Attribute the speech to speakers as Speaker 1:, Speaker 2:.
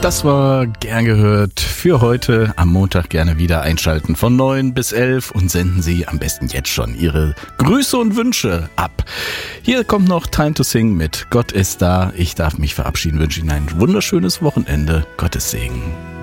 Speaker 1: Das war gern gehört für heute. Am Montag gerne wieder einschalten von 9 bis 11 und senden Sie am besten jetzt schon Ihre Grüße und Wünsche ab. Hier kommt noch Time to Sing mit Gott ist da. Ich darf mich verabschieden, wünsche Ihnen ein wunderschönes Wochenende. Gottes Segen.